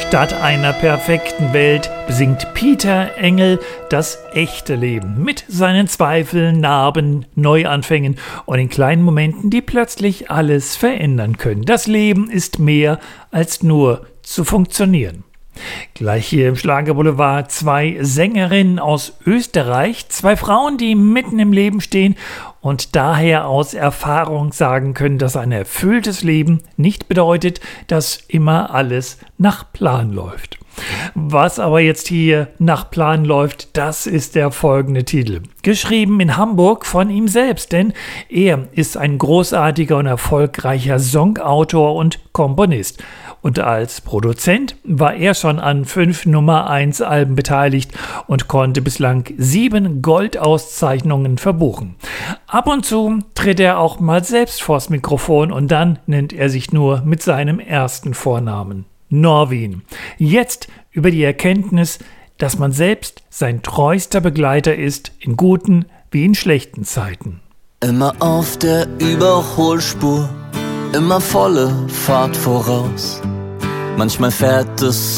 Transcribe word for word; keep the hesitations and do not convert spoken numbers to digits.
Statt einer perfekten Welt besingt Peter Engel das echte Leben mit seinen Zweifeln, Narben, Neuanfängen und den kleinen Momenten, die plötzlich alles verändern können. Das Leben ist mehr als nur zu funktionieren. Gleich hier im Schlagerboulevard zwei Sängerinnen aus Österreich, zwei Frauen, die mitten im Leben stehen und daher aus Erfahrung sagen können, dass ein erfülltes Leben nicht bedeutet, dass immer alles nach Plan läuft. Was aber jetzt hier nach Plan läuft, das ist der folgende Titel. Geschrieben in Hamburg von ihm selbst, denn er ist ein großartiger und erfolgreicher Songautor und Komponist. Und als Produzent war er schon an fünf Nummer eins Alben beteiligt und konnte bislang sieben Goldauszeichnungen verbuchen. Ab und zu tritt er auch mal selbst vors Mikrofon und dann nennt er sich nur mit seinem ersten Vornamen, Norwin. Jetzt über die Erkenntnis, dass man selbst sein treuster Begleiter ist, in guten wie in schlechten Zeiten. Immer auf der Überholspur, immer volle Fahrt voraus. Manchmal fährt es